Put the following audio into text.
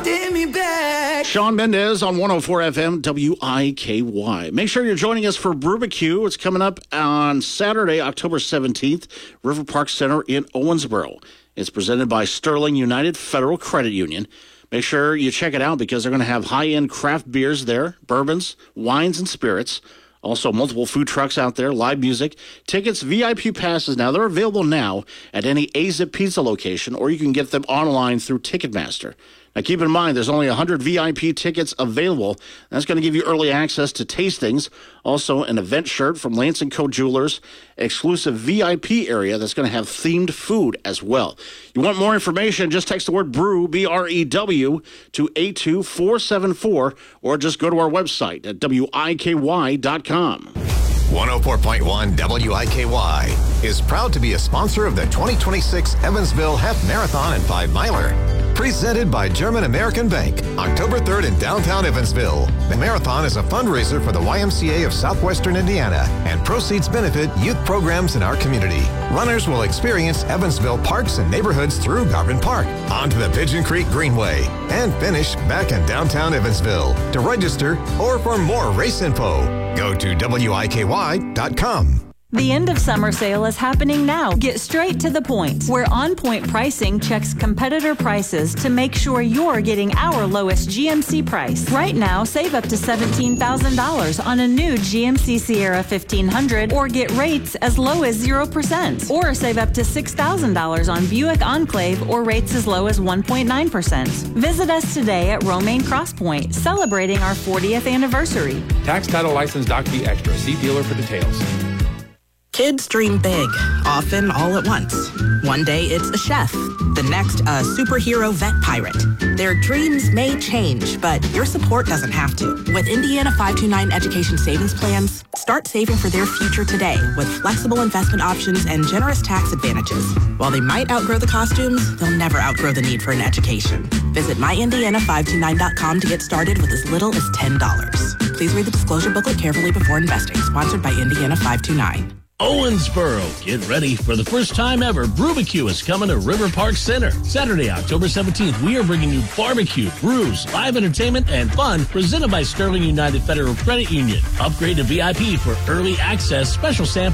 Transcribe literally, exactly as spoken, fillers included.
Give me back. Shawn Mendes on one oh four F M W I K Y. Make sure you're joining us for Barbecue. It's coming up on Saturday, October seventeenth, River Park Center in Owensboro. It's presented by Sterling United Federal Credit Union. Make sure you check it out because they're going to have high-end craft beers there, bourbons, wines, and spirits. Also, multiple food trucks out there, live music. Tickets, V I P passes now. They're available now at any A-Zip Pizza location, or you can get them online through Ticketmaster. Now, keep in mind, there's only one hundred V I P tickets available. That's going to give you early access to tastings. Also, an event shirt from Lance and Co. Jewelers, exclusive V I P area that's going to have themed food as well. You want more information, just text the word BREW, B R E W, to eight two four seven four, or just go to our website at W I K Y dot com. one oh four point one W I K Y is proud to be a sponsor of the twenty twenty-six Evansville Half Marathon and Five Miler. Presented by German American Bank, October third in downtown Evansville. The marathon is a fundraiser for the Y M C A of Southwestern Indiana, and proceeds benefit youth programs in our community. Runners will experience Evansville parks and neighborhoods through Garvin Park, onto the Pigeon Creek Greenway, and finish back in downtown Evansville. To register or for more race info, go to W I K Y dot com. The end of summer sale is happening now. Get straight to the point, where On Point Pricing checks competitor prices to make sure you're getting our lowest G M C price. Right now, save up to seventeen thousand dollars on a new G M C Sierra fifteen hundred, or get rates as low as zero percent. Or save up to six thousand dollars on Buick Enclave, or rates as low as one point nine percent. Visit us today at Romaine Cross Point, celebrating our fortieth anniversary. Tax, title, license, doc fee extra. See dealer for details. Kids dream big, often all at once. One day it's a chef, the next a superhero vet pirate. Their dreams may change, but your support doesn't have to. With Indiana five two nine Education Savings Plans, start saving for their future today with flexible investment options and generous tax advantages. While they might outgrow the costumes, they'll never outgrow the need for an education. Visit my indiana five two nine dot com to get started with as little as ten dollars. Please read the disclosure booklet carefully before investing. Sponsored by Indiana five two nine. Owensboro, get ready for the first time ever. Barbecue is coming to River Park Center. Saturday, October seventeenth, we are bringing you barbecue, brews, live entertainment, and fun presented by Sterling United Federal Credit Union. Upgrade to V I P for early access, special samples.